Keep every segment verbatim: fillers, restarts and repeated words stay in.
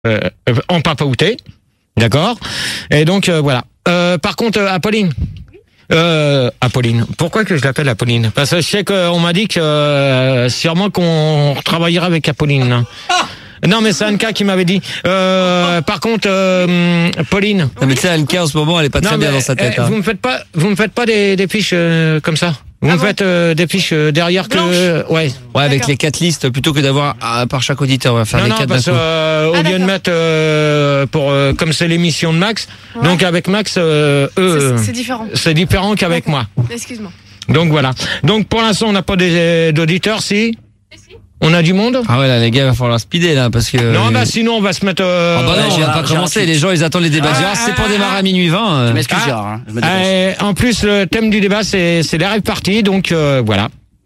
euh, en papaouté, d'accord. Et donc euh, voilà. Euh, par contre, euh, Apolline. Euh, Apolline. Pourquoi que je l'appelle Apolline? Parce que je sais qu'on m'a dit que euh, sûrement qu'on travaillera avec Apolline. Hein. Non, mais c'est Anka qui m'avait dit. Euh, par contre, euh, Pauline. Non, mais tu sais, Anka en ce moment, elle est pas très non, bien mais, dans sa tête. euh, hein. Vous me faites pas, vous me faites pas des, des fiches euh, comme ça. Vous ah me bon faites euh, des fiches euh, derrière que, euh, ouais. Ouais, avec les quatre listes, plutôt que d'avoir ah, par chaque auditeur, on va faire Non, les non, quatre parce d'un que coup. euh, au Ah, lieu de d'accord. mettre euh, pour euh, comme c'est l'émission de Max, Ouais. donc avec Max, euh, eux, C'est- C'est différent. c'est différent qu'avec moi. Excuse-moi. Donc voilà. Donc pour l'instant, on n'a pas des- d'auditeurs, si. On a du monde. Ah ouais, là, les gars, il va falloir speeder, là, parce que. Non, bah sinon, on va se mettre. Euh, Ah bah non, on Gérard, va pas Gérard, commencer. tu- Les gens, ils attendent les débats. Ah, Gérard, c'est pour ah, démarrer ah. à minuit vingt. Je euh. m'excuse, Ah. Gérard. Hein. Je me dépêche. Euh, en plus, le thème du débat, c'est c'est les rêves partis, donc euh, voilà.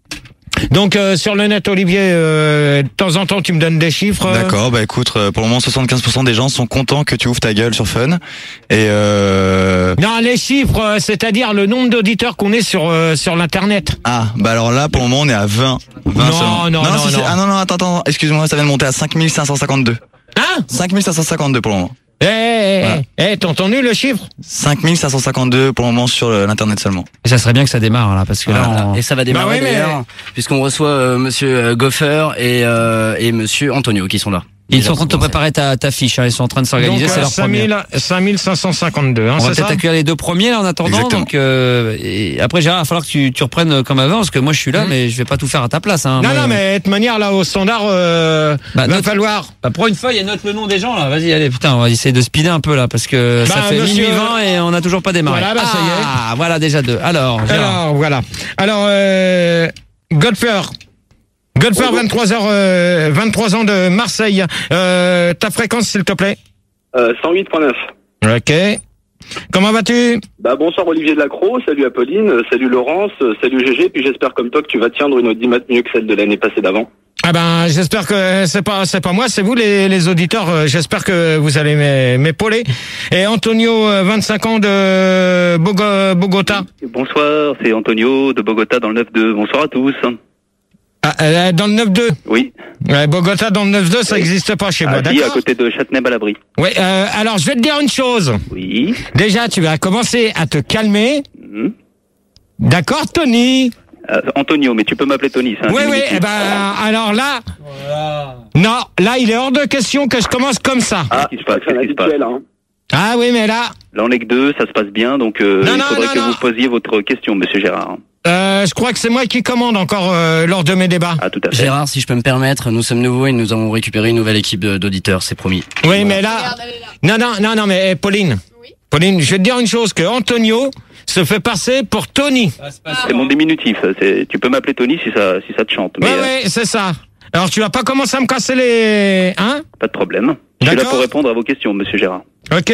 Donc euh, sur le net, Olivier, euh, de temps en temps, tu me donnes des chiffres. D'accord, bah écoute, euh, pour le moment, soixante-quinze pour cent des gens sont contents que tu ouvres ta gueule sur Fun. Et euh... Non, les chiffres, euh, c'est-à-dire le nombre d'auditeurs qu'on est sur euh, sur l'internet. Ah, bah alors là, pour le moment, on est à vingt. vingt Non, seulement. non, non, si, si. non. Ah non, non, attends, attends, excuse-moi, ça vient de monter à cinq mille cinq cent cinquante-deux. Hein? cinq mille cinq cent cinquante-deux pour le moment. Eh, eh, Voilà. eh, eh, t'as entendu le chiffre? cinq mille cinq cent cinquante-deux pour le moment sur euh, l'internet seulement. Et ça serait bien que ça démarre, là, parce que là, Voilà. on- Et ça va démarrer Bah oui, mais- d'ailleurs, puisqu'on reçoit euh, Monsieur euh, Goffer et euh, et Monsieur Antonio qui sont là. ils Déjà sont en train de te pour préparer ta, ta fiche, hein. Ils sont en train de s'organiser, Donc c'est euh, leur première. cinq mille cinq cent cinquante-deux, hein, On va c'est peut-être ça? accueillir les deux premiers là en attendant. Exactement. Donc euh, et après Gérard, il va falloir que tu, tu reprennes comme avant parce que moi je suis là, Mhm. mais je vais pas tout faire à ta place. Hein. Non, Moi, non, mais de toute manière, là, au standard, euh, Bah, va note- falloir. Bah, prends une feuille et note le nom des gens là. Vas-y, allez, putain, on va essayer de speeder un peu là parce que ça Bah, fait monsieur- minuit vingt et on n'a toujours pas démarré. Voilà, bah, ça y est. Ah, voilà déjà deux. Alors, Gérard. Alors, voilà. Alors, euh, Godfer. Godfer, vingt-trois heures, euh, vingt-trois ans de Marseille. Euh, ta fréquence, s'il te plaît. Euh, cent huit virgule neuf. Ok. Comment vas-tu? Bah bonsoir Olivier Delacroix, salut Apolline, euh, salut Laurence, euh, salut G G, puis j'espère comme toi que tu vas tiendre une audimat mieux que celle de l'année passée d'avant. Ah ben, j'espère que c'est pas, c'est pas moi, c'est vous les, les auditeurs. Euh, J'espère que vous allez m'é- m'épauler. Et Antonio, euh, vingt-cinq ans de Bogo- Bogota. Bonsoir, c'est Antonio de Bogota dans le neuf deux. Bonsoir à tous. Ah, euh, dans le neuf deux. Oui, Ouais, Bogota dans le neuf deux, ça n'existe pas chez moi, à Di, à d'accord? côté de Châtenay-Balabry. Ouais, euh, alors je vais te dire une chose. Oui. Déjà, tu vas commencer à te calmer. Mhm. D'accord, Tony? Euh, Antonio, mais tu peux m'appeler Tony, c'est un Oui, oui, diminutif. eh ben, alors là, non, là, il est hors de question que je commence comme ça. Ah, qu'est-ce qui se passe, C'est un qu'est-ce qui se passe habituel, hein. Ah oui, mais là, Là, on est que deux, ça se passe bien, donc euh, Non, il non, faudrait non, que non. vous posiez votre question, monsieur Gérard. euh, je crois que c'est moi qui commande encore euh, lors de mes débats. Ah, tout à fait. Gérard, si je peux me permettre, nous sommes nouveaux et nous avons récupéré une nouvelle équipe de- d'auditeurs, c'est promis. Oui, mais là, non, non, non, non, mais eh, Pauline, Pauline, je vais te dire une chose, que Antonio se fait passer pour Tony. C'est mon diminutif. C'est, tu peux m'appeler Tony si ça, si ça te chante, mais Ouais, euh, ouais, c'est ça. Alors tu vas pas commencer à me casser les, hein? pas de problème. Je suis là D'accord. pour répondre à vos questions, monsieur Gérard. Ok.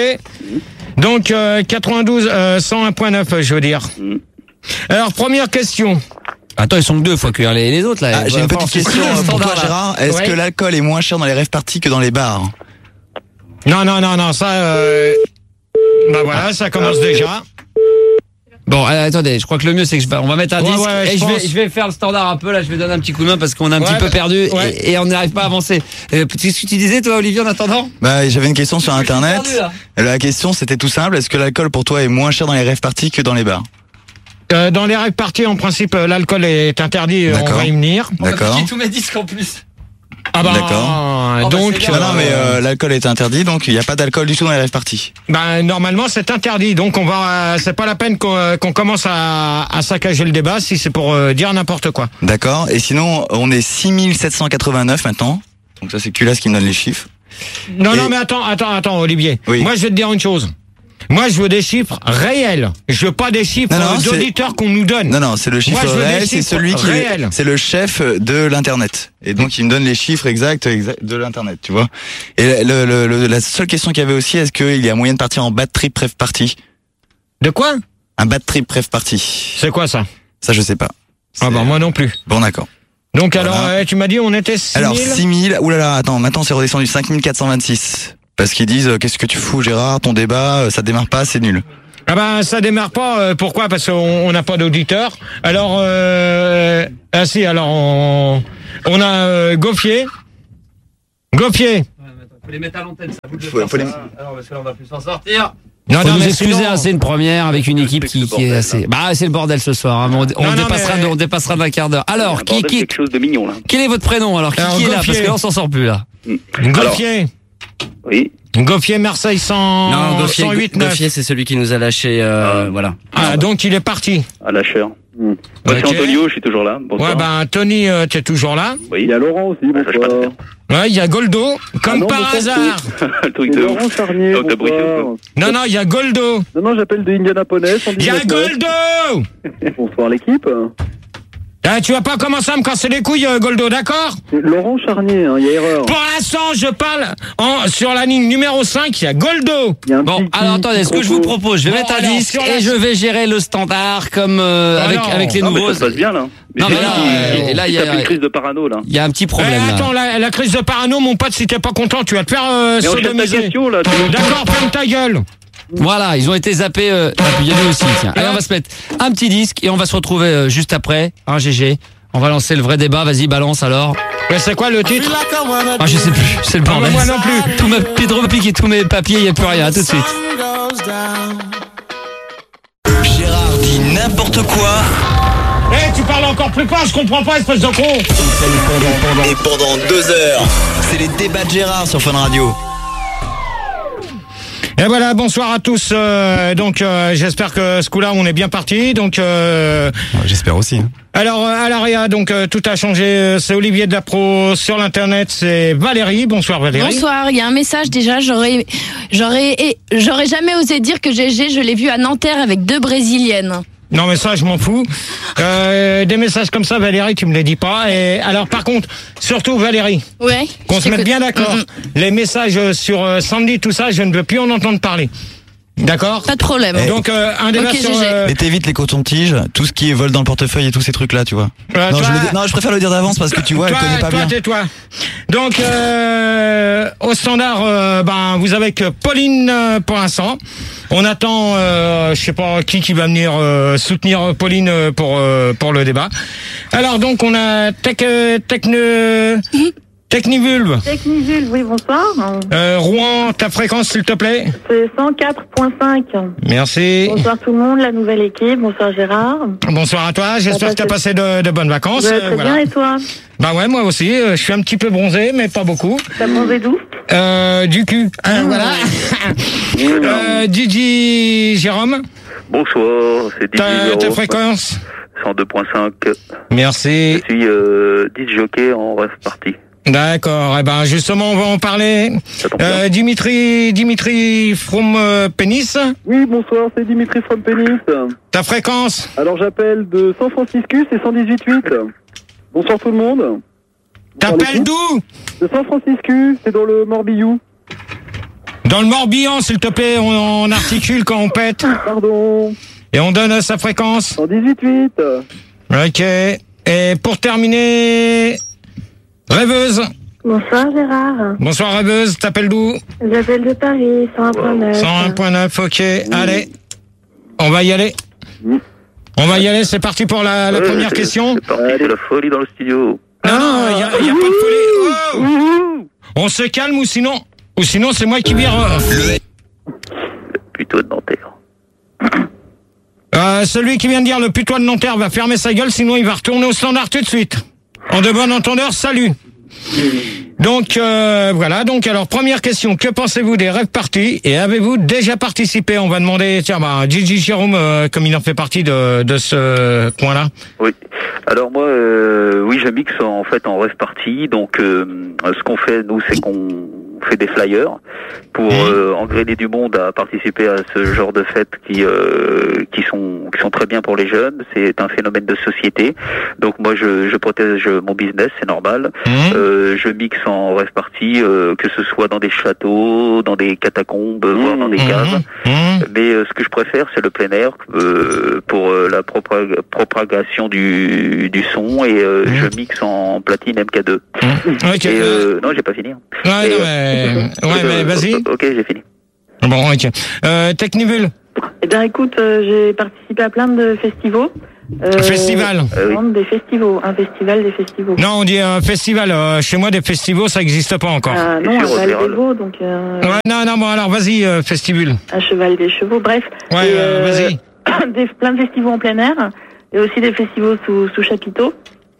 Donc euh, quatre-vingt-douze, euh, cent un virgule neuf, je veux dire. Mhm. Alors première question. Attends, ils sont que deux, faut accueillir les, les autres là. Ah, Il j'ai va une falloir petite que question c'est euh, pour standard, toi, là. Gérard. Est-ce Ouais. que l'alcool est moins cher dans les rêves parties que dans les bars? Non, non, non, non, ça. Euh... Bah voilà, ça commence déjà. Bon, euh, attendez, je crois que le mieux c'est que je vais, on va mettre un Ouais, disque ouais, et je je vais, pense. je vais faire le standard un peu là, je vais donner un petit coup de main parce qu'on est un Ouais, petit peu bah, perdu ouais. et, et on n'arrive pas à avancer. Euh, Qu'est-ce que tu disais toi, Olivier, en attendant? Bah, j'avais une question sur internet. perdu, là. La question, c'était tout simple. Est-ce que l'alcool pour toi est moins cher dans les rêves parties que dans les bars? Euh, dans les règles parties, en principe, euh, l'alcool est interdit. euh, On D'accord. va y venir. D'accord. tous mes disques en plus. Ah bah. D'accord. Donc, bah, c'est Non, bien. non, mais euh, l'alcool est interdit, donc il n'y a pas d'alcool du tout dans les rêves parties. bah, normalement, c'est interdit. Donc, on va. euh, C'est pas la peine qu'on euh, qu'on commence à, à saccager le débat si c'est pour euh, dire n'importe quoi. D'accord. Et sinon, on est six mille sept cent quatre-vingt-neuf maintenant. Donc ça, c'est Culas qui me donne les chiffres. Non, Et- non, mais attends, attends, attends, Olivier. Oui. Moi, je vais te dire une chose. Moi, je veux des chiffres réels. Je veux pas des chiffres Non, non, euh, c'est- d'auditeurs qu'on nous donne. Non, non, c'est le chiffre Moi, je veux des réel, c'est chiffres celui qui, réels. c'est le chef de l'internet. Et donc, il me donne les chiffres exacts, exacts de l'internet, tu vois. Et le, le, le- la seule question qu'il y avait aussi, est-ce qu'il y a moyen de partir en bad trip rêve party? De quoi? Un bad trip rêve party. C'est quoi ça? Ça, je sais pas. Ah C'est- bah, moi non plus. Bon, d'accord. Donc, Voilà. alors, euh, tu m'as dit, on était six mille. Alors, six mille, oulala, attends, maintenant c'est redescendu cinq mille quatre cent vingt-six. Parce qu'ils disent, euh, qu'est-ce que tu fous, Gérard, ton débat, euh, ça démarre pas, c'est nul. Ah ben ça démarre pas. euh, pourquoi? Parce qu'on on n'a pas d'auditeurs. Alors euh, ah si. Alors on, on a euh, Gauffier. Gauffier. Faut les mettre à l'antenne, ça vous de Faut- faire faut ça. les- Ah non, parce que là, on va plus s'en sortir. Non, Faut non, nous mais excuser, sinon- hein, c'est une première avec une équipe qui, qui est bordel, assez. Bah, c'est le bordel ce soir. hein, mais on on Non, non, dépassera, mais- de- on dépassera d'un quart d'heure. Alors, Un qui, bordel, qui, quelque chose de mignon là. quel est votre prénom alors Qui, Alors, qui est là Gauffier. Parce que là, on s'en sort plus là. Gauffier. Oui. Gauffier, Marseille cent, Non, Gauffier, cent huit neuf. Gauffier, c'est celui qui nous a lâché, euh, voilà. Ah, donc il est parti. À lâcheur. Moi, c'est Ok. Antonio, je suis toujours là. Bonsoir. Ouais, ben, Tony, euh, tu es toujours là. Oui. Il y a Laurent aussi, Ah, ça, je bonsoir. passe. Ouais, il y a Goldo, comme Ah non, par mais ça, hasard. Le truc C'est de Laurent ouf. Charnier, Oh, t'as brisé bonsoir. ou Non, non, il y a Goldo. Non, non, j'appelle de Indianapolis. Il y a Goldo. Bonsoir l'équipe. Ah, tu vas pas commencer à me casser les couilles, euh, Goldo, d'accord? C'est Laurent Charnier, hein, il y a erreur. Pour l'instant, je parle en, sur la ligne numéro cinq, il y a Goldo. Il y a un Bon, petit alors attendez, ce que je vous quiproquo. propose, je vais Bon, mettre un alors, disque sur la- et je vais gérer le standard comme euh, Ah avec, non. avec les Non, mais nouveaux. ça se passe bien là. Non, mais c'est là, lui qui- euh, qui là, il y a- tape une crise de parano là. Il y a un petit Eh, problème là. attends, la, la crise de parano, mon pote, si t'es pas content, tu vas te faire euh, Mais on cherche ta sodomiser. question là. tu- D'accord, ferme ta gueule. Voilà, ils ont été zappés. Euh... Ah, puis il y a lui aussi, tiens. Allez, on va se mettre un petit disque et on va se retrouver euh, juste après. Un G G. On va lancer le vrai débat. Vas-y, balance alors. Mais c'est quoi le titre? Ah, je sais plus. C'est le Ah, bah, bordel. moi non plus. Tout ma Pedro pique tous mes papiers, il n'y a plus rien. À tout de suite. Gérard dit n'importe quoi. Eh, tu parles encore plus fort, je comprends pas, espèce de con. Et pendant deux heures, c'est les débats de Gérard sur Fun Radio. Et voilà, bonsoir à tous. Euh, donc, euh, j'espère que ce coup-là, on est bien parti. Donc, euh, J'espère aussi. hein. alors euh, à l'Aria, donc euh, tout a changé. C'est Olivier Dapro sur l'internet. C'est Valérie. Bonsoir Valérie. Bonsoir, il y a un message déjà, j'aurais j'aurais et- j'aurais jamais osé dire que G G, je l'ai vu à Nanterre avec deux brésiliennes. Non mais ça, je m'en fous. Euh, des messages comme ça, Valérie, tu me les dis pas. Et alors, par contre, surtout Valérie, Ouais. qu'on je se mette t'écoute. bien d'accord. Mhm. Les messages sur euh, Sandy, tout ça, je ne veux plus en entendre parler. D'accord. Pas de problème. Donc euh, un débat Ok, sur. G G. euh, Mais t'évites les cotons-tiges, tout ce qui est vol dans le portefeuille et tous ces trucs-là, tu vois. euh, non, toi- je le dis- non, je préfère le dire d'avance parce que tu vois, toi, elle connaît pas toi, bien. tais-toi. Donc, euh, au standard, euh, ben, vous avez que Pauline euh, pour l'instant. On attend, euh, je sais pas qui qui va venir euh, soutenir Pauline euh, pour euh, pour le débat. Alors donc, on a Tech euh, Techne Technivulve. Technivule, oui, bonsoir. Euh, Rouen, ta fréquence s'il te plaît. C'est cent quatre virgule cinq. Merci. Bonsoir tout le monde, la nouvelle équipe. Bonsoir Gérard. Bonsoir à toi. J'espère que tu as passé de, de bonnes vacances. Ouais, Euh, très voilà. bien, et toi? Bah ouais, moi aussi. euh, Je suis un petit peu bronzé, mais pas beaucoup. T'as mangé d'où? Euh, du cul. Hein, voilà. euh, Didi Jérôme, Bonsoir, c'est ta, Didier ta Europe, fréquence. cent deux virgule cinq. Merci. Je suis euh, disc jockey en rêve party. D'accord. Eh ben justement, on va en parler. Ça tombe bien. Euh, Dimitri, Dimitri from euh, Pénis. Oui, bonsoir, c'est Dimitri from Pénis. Ta fréquence. Alors j'appelle de San Francisco, c'est cent dix-huit virgule huit. Bonsoir tout le monde. Bonsoir, T'appelles l'équipe. d'où? De San Francisco, c'est dans le Morbihan. Dans le Morbihan, s'il te plaît. On, on articule quand on pète. Pardon. Et on donne sa fréquence. cent dix-huit virgule huit. Ok. Et pour terminer, Rêveuse. Bonsoir Gérard. Bonsoir Rêveuse. T'appelles d'où? J'appelle de Paris, cent un virgule neuf. cent un virgule neuf, ok. Allez, on va y aller. On va y aller, c'est parti pour la, la Ouais, première c'est- question. C'est parti, c'est la folie dans le studio. Non, non, il n'y a, y a pas de folie. Oh, on se calme ou sinon, ou sinon c'est moi qui vire. euh, Plutôt de Nanterre. Euh, celui qui vient de dire le putois de Nanterre va fermer sa gueule, sinon il va retourner au standard tout de suite. En de bon entendeur, salut. Donc euh, voilà, donc alors première question, que pensez-vous des rêves parties et avez-vous déjà participé? On va demander, tiens, bah, Gigi Jérôme, euh, comme il en fait partie de, de ce coin-là. Oui. Alors moi, euh, oui, je mixe en fait en rêve party. Donc, euh, ce qu'on fait nous, c'est qu'on fait des flyers pour euh, engrainer du monde à participer à ce genre de fêtes qui euh, qui sont qui sont très bien pour les jeunes. C'est un phénomène de société. Donc moi, je, je protège mon business, c'est normal. Mmh. Euh, je mixe en rêve party, euh, que ce soit dans des châteaux, dans des catacombes, voire dans des caves. Mmh. Mais euh, ce que je préfère, c'est le plein air euh, pour euh, la propag- propagation du, du son et euh, Mmh. je mixe en platine M K deux. Mmh. Ok. Et euh, non, j'ai pas fini. Ouais, Et, non, euh, mais, ouais, mais vas-y. Ok, j'ai fini. Bon, ok. Euh, Technivule. Eh bien écoute, euh, j'ai participé à plein de festivals. Euh, Festival. Euh, oui. non, des festivals, un festival des festivals. Non, on dit un festival. Euh, chez moi, des festivals, ça n'existe pas encore. Ah, non, Sûr, un Val général. des Veaux, donc euh, Ouais, non, non, bon, alors vas-y, euh, festibule. un cheval des chevaux, bref. Ouais, Et, euh, vas-y. des, plein de festivals en plein air, et aussi des festivals sous, sous chapiteau.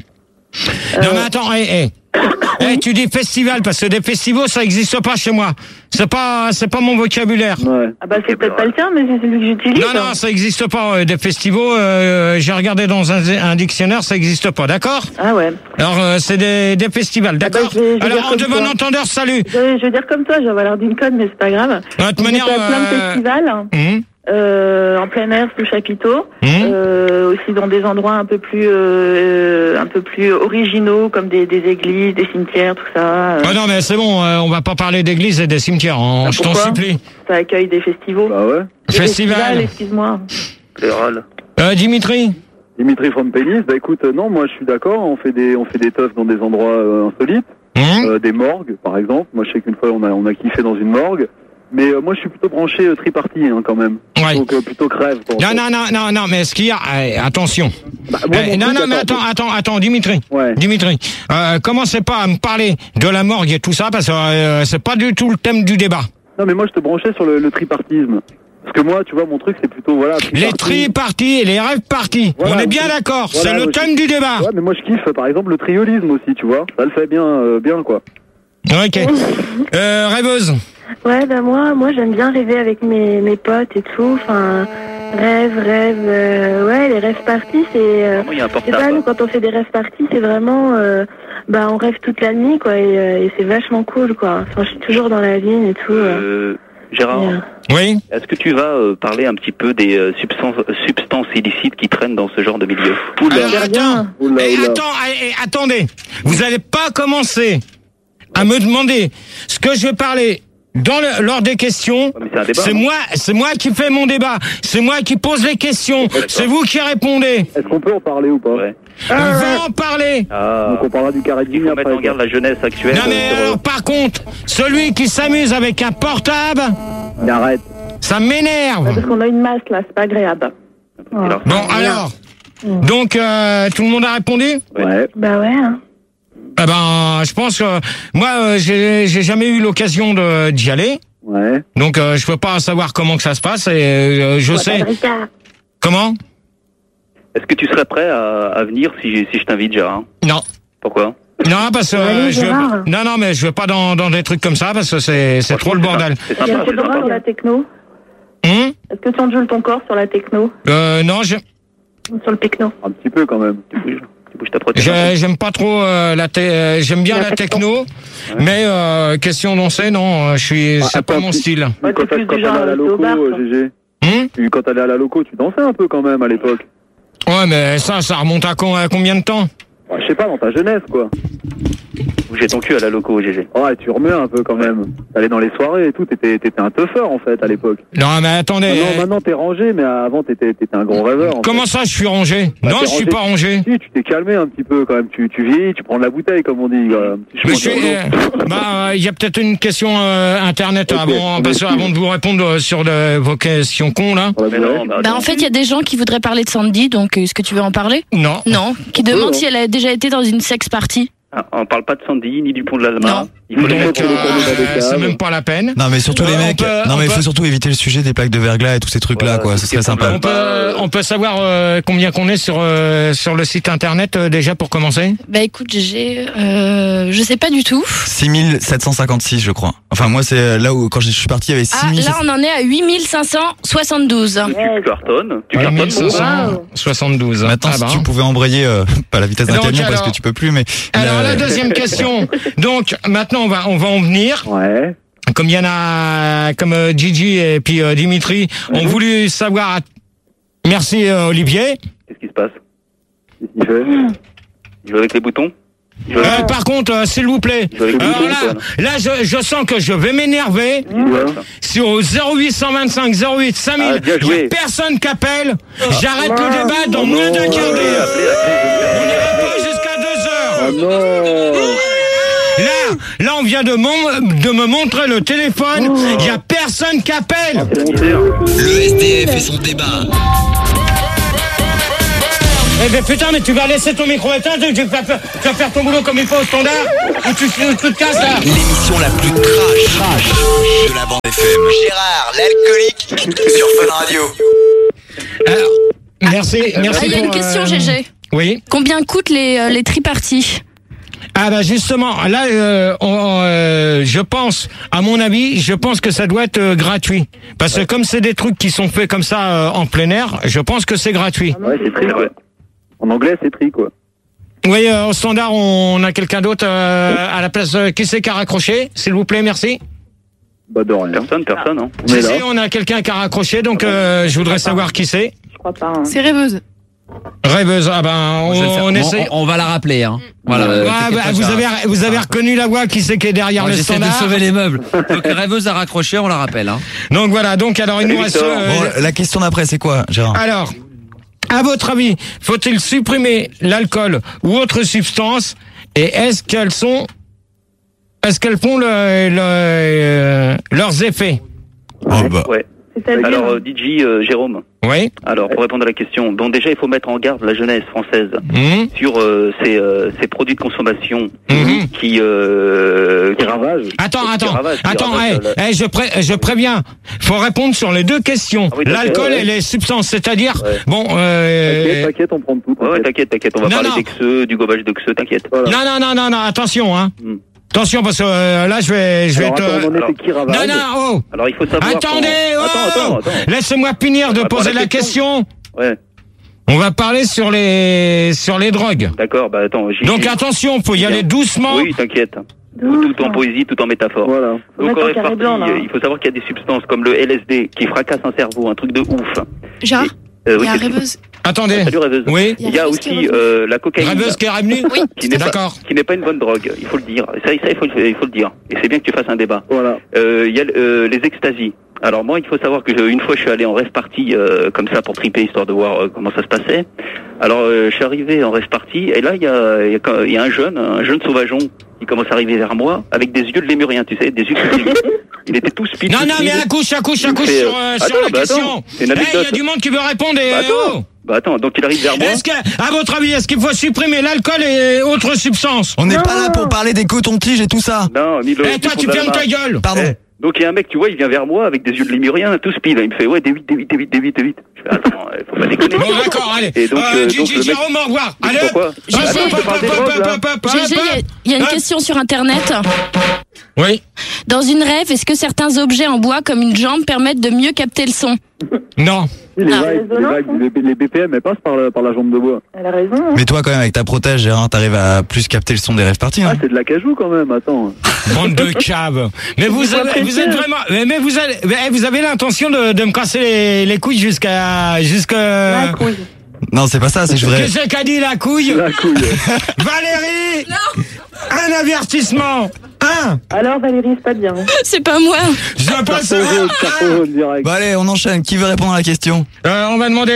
Non, mais attends, hé, hé. Hé, tu dis festival, parce que des festivals, ça n'existe pas chez moi. C'est pas, c'est pas mon vocabulaire. Ouais. Ah bah c'est peut-être pas le tien, mais c'est celui que j'utilise. Non, non, ça n'existe pas. euh, Des festivals, euh, j'ai regardé dans un, un dictionnaire, ça n'existe pas, d'accord? Ah ouais. Alors, euh, c'est des, des festivals, bah, d'accord? je vais- je vais Alors, dire en comme de bon ça. entendeur, salut. Je vais, je vais dire comme toi, j'avais l'air d'une conne, mais c'est pas grave. De toute Donc, manière, j'étais à plein de euh, festivals, hum, euh, en plein air sous chapiteau, hum. euh, aussi dans des endroits un peu plus, euh, un peu plus originaux, comme des, des églises, des cimetières, tout ça. euh, Ah non, mais c'est bon, euh, on va pas parler d'églises et des cimetières, hein, Ah, je t'en pourquoi supplie. Ça accueille des festivals. Bah ouais. Des Festival. festivals, excuse-moi. Général. Euh, Dimitri? Dimitri from Pénis, bah écoute, euh, non, moi je suis d'accord, on fait des on fait des teufs dans des endroits euh, insolites, Hum euh, des morgues par exemple. Moi je sais qu'une fois on a on a kiffé dans une morgue, mais euh, moi je suis plutôt branché euh, triparty hein, quand même. Ouais. Donc euh, plutôt crève. Quoi, en Non, fait. non, non, non, non, mais ce qu'il y a, eh, attention. Bah, moi, Eh, mon non, truc, non, mais attends, attends, attends, Dimitri. Ouais. Dimitri, euh, commencez pas à me parler de la morgue et tout ça, parce que euh, c'est pas du tout le thème du débat. Non mais moi je te branchais sur le, le tripartisme. Parce que moi, tu vois, mon truc c'est plutôt voilà. Les triparty. tri-parties et les rêves-parties, Voilà, on est bien ok. d'accord, Voilà, c'est le moi, thème du débat. Ouais, mais moi je kiffe par exemple le triolisme aussi, tu vois. Ça le fait bien, euh, bien quoi. Ok. Euh, rêveuse. Ouais, bah moi, moi j'aime bien rêver avec mes, mes potes et tout. Enfin, rêve, rêve. euh, ouais, les rêves parties, c'est. Euh, Moi, il y a un je sais pas, portable. nous, quand on fait des rêves parties, c'est vraiment. Euh, bah, on rêve toute la nuit, quoi, et, euh, et c'est vachement cool, quoi. Enfin, je suis toujours dans la vigne et tout. euh, Euh, Gérard, et, euh, Oui. est-ce que tu vas euh, parler un petit peu des euh, substances, substances illicites qui traînent dans ce genre de milieu? Alors, J'espère attends, bien. Oula, Eh, oula. attends, eh, eh, attendez, vous allez pas commencer à me demander ce que je vais parler dans le, lors des questions. Ouais, mais c'est un débat, C'est non moi, c'est moi qui fais mon débat. C'est moi qui pose les questions. C'est vous qui répondez. Est-ce qu'on peut en parler ou pas? Ouais. On va en parler. Ah, Donc on parlera du carré de il ligne faut après. mettre en garde la jeunesse actuelle. Non mais sur, euh, alors, par contre, celui qui s'amuse avec un portable, Mais arrête. ça m'énerve. Parce qu'on a une masse, là, c'est pas agréable. alors, Bon alors, donc euh, tout le monde a répondu? Ouais. Ouais. Bah ouais, hein. Eh ben, je pense que moi, euh, j'ai j'ai jamais eu l'occasion de d'y aller. Ouais. Donc euh, je peux pas savoir comment que ça se passe et euh, je sais Ricard. comment. Est-ce que tu serais prêt à, à venir si, si je t'invite, Gérard? Non, Pourquoi? non parce que euh, Allez, je veux Gérard. pas- non non mais je veux pas dans dans des trucs comme ça parce que c'est c'est trop le bordel. C'est Il y a sympa, un peu c'est de droit sympa. sur la techno. Hum Est-ce que tu ondules ton corps sur la techno? euh, non, je Sur le techno? Un petit peu quand même. Tu bouges, tu bouges ta prothèse. je- j'aime pas trop euh, la té- euh, j'aime bien La la techno, mais euh, question danser non, euh, je suis Ah, c'est pas attends, mon tu- style. Ouais, quand t'es plus quand du t'allais genre à la rester au loco, bar, euh, quoi. G G. Hum Tu- Quand t'allais à la loco, tu dansais un peu quand même à l'époque. Ouais mais ça ça remonte à, con- à combien de temps? Ouais, je sais pas, dans ta jeunesse quoi. Bouger ton cul à la loco, G G. Ouais, tu remets un peu quand même. T'allais dans les soirées et tout, t'étais t'étais un teufeur en fait à l'époque. Non mais attendez. Maintenant, maintenant t'es rangé, mais avant t'étais t'étais un gros rêveur. en Comment ça je suis rangé? Bah, Non, t'es je suis rangé. pas rangé. fait. Si, tu t'es calmé un petit peu quand même. Tu, tu vieillis, tu prends de la bouteille comme on dit. quoi. Un petit Mais je chemin suis, de l'eau. euh, bah, il y a peut-être une question euh, internet Ok, avant, on parce que explique. avant de vous répondre euh, sur de, vos questions cons là. Sur la Mais bourrée. non, bah, Bah attends. en fait, il y a des gens qui voudraient parler de Sandy, donc est-ce que tu veux en parler? Non. Non. Qui peut, demandent hein. si elle a déjà été dans une sex party. Ah, on parle pas de Sandy, ni du pont de l'Alma. Non. Il faut les Donc, mettre pour le tour de euh, Babel. c'est même pas la peine. Non mais surtout Euh, les on mecs, peut- non on mais il peut- faut surtout éviter le sujet des plaques de verglas et tous ces trucs là Voilà, quoi, tout ce ce qui serait est sympa. On peut, on peut savoir euh, combien qu'on est sur euh, sur le site internet euh, déjà pour commencer. Bah écoute, j'ai, euh, je sais pas du tout. six mille sept cent cinquante-six je crois. Enfin moi c'est là où quand je suis parti il y avait Ah, six mille. là on en est à huit mille cinq cent soixante-douze. Tu cartonnes, tu Ouais, cartonnes, mille cinq cent soixante-douze. Maintenant Ah si bah. tu pouvais embrayer euh, pas la vitesse d'un Donc, camion parce alors- que tu peux plus mais Alors la- la deuxième question. Donc maintenant on va on va en venir. Ouais. Comme il y en a, comme euh, Gigi et puis euh, Dimitri ont voulu savoir. Merci euh, Olivier. Qu'est-ce qui se passe? Qu'est-ce qu'il fait? Il joue avec les boutons? Il joue avec- Euh, par contre, euh, s'il vous plaît, il joue avec les alors boutons, là, Antoine. là je, je sens que je vais m'énerver. Ouais. Sur zéro huit cent vingt-cinq zéro huit cinq mille, Ah, bien il n'y a joué. personne qui appelle. J'arrête le débat dans moins d'un quart d'heure. Appelez, appelez. On n'ira pas jusqu'à deux Ah heures. non. Là, là, on vient de, mon- de me montrer le téléphone. Il n'y a personne qui appelle. C'est la misère. Le S D F et son débat. Eh ben putain, mais tu vas laisser ton micro éteint, tu vas faire, tu vas faire ton boulot comme il faut au standard, ou tu, tu, tu te casses là. L'émission la plus trash, trash de la bande F M. Gérard, l'alcoolique, sur Fun Radio. Alors, merci, merci. Ah, il y a une pour, question, euh, G G. Oui. Combien coûtent les, euh, les triparties? Ah bah justement, là, euh, on, euh, je pense, à mon avis, je pense que ça doit être euh, gratuit. Parce que comme c'est des trucs qui sont faits comme ça euh, en plein air, je pense que c'est gratuit. Ouais, c'est tri, ouais. En anglais, c'est tri, quoi. Oui, euh, au standard, on a quelqu'un d'autre euh, à la place. Euh, qui c'est qui a raccroché? S'il vous plaît, merci. Bah de rien. Personne, personne, hein. On est Si, là. si, on a quelqu'un qui a raccroché, donc euh, je voudrais savoir qui c'est. Je crois pas. Hein. C'est rêveuse. Rêveuse, ah ben, Je vais le faire. on, on on, essaie. on- on va la rappeler. Hein. Voilà. Ouais, euh, bah, t'inquiète pas, vous Gérard. avez, vous avez reconnu la voix qui c'est qui est derrière Moi, le j'essaie de standard. sauver les meubles. Donc rêveuse a raccroché, on la rappelle. Hein. Donc voilà, donc alors il nous reste. Victor. euh, Bon, la question d'après, c'est quoi, Gérard? Alors, à votre avis, faut-il supprimer l'alcool ou autre substance? Et est-ce qu'elles sont, est-ce qu'elles font le, le, euh, leurs effets? Oh, bah. Ouais. C'est-à-dire. Alors, euh, D J euh, Jérôme. Oui. Alors, pour répondre à la question, donc déjà, il faut mettre en garde la jeunesse française Mmh. sur euh, ces, euh, ces produits de consommation Mhm. qui, euh, Qui ravage. Attends, qui attends, ravagent, qui attends, ravagent, hey, euh, hey, je, pré je préviens. Faut répondre sur les deux questions. Ah oui, t'inquiète, L'alcool ouais. et les substances, c'est-à-dire, Ouais. bon, T'inquiète, euh, t'inquiète, on prend tout. Ouais, ouais, t'inquiète, t'inquiète, on va Non, parler non. d'exeux, du gobage d'exeux, t'inquiète. Voilà. non, non, non, non, non, attention, hein. Hmm. Attention, parce que euh, là, je vais, je vais Alors, te. attends, on en alors- était qui ravage? Non, non, oh. Alors, il faut savoir... Attendez, qu'on- oh. Attends, attends, attends. Laissez-moi finir de On va poser prendre la la question. Ouais, On va parler sur les sur les drogues. d'accord, bah attends, j'y Donc j'y- attention, faut y aller doucement. Oui, t'inquiète. Tout, tout en poésie, tout en métaphore. Voilà. Faut Donc, mettre en un reste carré partie, blanc, là. euh, il faut savoir qu'il y a des substances comme le L S D qui fracassent un cerveau, un truc de ouf. Gérard, Euh, il oui, y a c'est- rêveuse. Attendez. Salut rêveuse. Oui. Il y a Rêveuse qui est aussi revenue. euh, la cocaïne. Rêveuse qui est revenue. Oui. qui n'est pas, D'accord. qui n'est pas une bonne drogue, il faut le dire. Ça, ça il, faut, le- il faut le dire. Et c'est bien que tu fasses un débat. Voilà. Euh, Il y a euh, les extasies. Alors moi, il faut savoir que je- une fois, je suis allé en rêve party euh, comme ça pour triper, histoire de voir euh, comment ça se passait. Alors, euh, je suis arrivé en rêve party, et là, il y a, il y, a, il y a un jeune, un jeune sauvageon, qui commence à arriver vers moi, avec des yeux de lémurien, tu sais, des yeux de lémurien. Il était tout speed. Non, tout non, mais speed. accouche, accouche, Il me accouche fait, sur, euh, euh, sur attends, la bah, question. attends, c'est une Eh, il anecdote. y a du monde qui veut répondre. Et, Bah, attends. oh. Bah attends, donc il arrive vers moi. Est-ce que, à votre avis, est-ce qu'il faut supprimer l'alcool et autres substances? On n'est pas là pour parler des cotons-tiges et tout ça. Non, Milo. Eh, toi, tu fermes ta gueule. Pardon. Eh, donc il y a un mec, tu vois, il vient vers moi avec des yeux de lémurien, tout speed. Il me fait, ouais, D huit, D huit, D huit, D huit, D huit. Je fais, attends, euh, faut pas déconner. Bon, d'accord, allez. Et donc, euh, euh, donc, Gigi, le mec- Jérôme, au revoir. Mais Allez, pourquoi hop, Gigi, hop, je hop, te parle des hop, drogues, hop, là. hop, hop, G G, hop. il y a- il y a une Hop. question sur Internet. Oui. Dans une rêve, est-ce que certains objets en bois, comme une jambe, permettent de mieux capter le son? Non. Oui, les Ah, vagues, les, résonance, vagues, hein. les, les B P M, elles passent par la, par la jambe de bois. Elle a raison. Hein. Mais toi, quand même, avec ta protège, Gérard, t'arrives à plus capter le son des rêves parties, Ah, non? c'est de la cajou quand même, attends. Bande de caves. Mais vous, C'est pas avez, vous êtes précieux. vraiment, mais mais vous avez, mais vous avez l'intention de, de me casser les, les couilles jusqu'à, jusqu'à. La couille. Non, c'est pas ça, c'est que je voudrais. Qu'est-ce qu'a dit la couille? La couille. Valérie! Un avertissement! Un! Alors Valérie, c'est pas bien. C'est pas moi. Je dois pas le Carton jaune, savoir! carton jaune direct. Bon, allez, on enchaîne. Qui veut répondre à la question? Euh, on va demander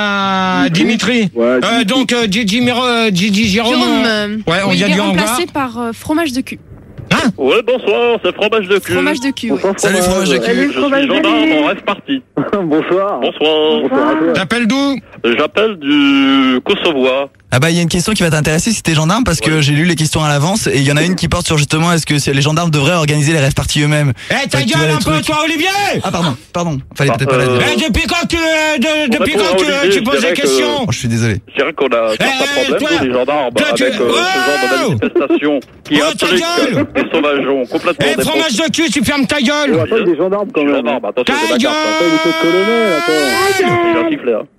à Dimitri. Ouais, Euh, Dimitri. donc, euh, Gigi, Miro, euh, Gigi Jérôme. Jérôme, euh, euh, ouais, on oui, vient il de est lui en voir. remplacé par euh, fromage de cul. Ouais, bonsoir, c'est fromage de cul. Fromage de cul, oui. Bonsoir, Salut, fromage de cul. Salut, Je fromage suis de gendarme lait. en rêve party. Bonsoir. Bonsoir. Bonsoir à toi. T'appelles d'où? J'appelle du Kosovo. Ah bah, il y a une question qui va t'intéresser si t'es gendarme, parce que j'ai lu les questions à l'avance, et il y en a une qui porte sur justement, est-ce que c'est- les gendarmes devraient organiser les rêves parties eux-mêmes? Eh, ta Fait que tu gueule vois un les peu, trucs. toi, Olivier! Ah, pardon, pardon. Fallait Ah, peut-être pas la euh, dire. Eh, depuis quand tu, euh, de- On depuis répond quand à tu, Olivier, tu je poses des dirais que- questions? Oh, je suis désolé. Je dirais qu'on a certains Eh, problèmes, toi, nous, les gendarmes, toi, tu- avec euh, ce genre de Wow. manifestation qui Oh, ta implique gueule. des sauvageons complètement Eh, fromage de cul, tu fermes ta gueule! Oh, attends, il est gendarme quand Je suis même. gendarme, attention, Ta c'est ma carte. Attends, il est peut-être colonel, attends. J'ai un sifflet, hein.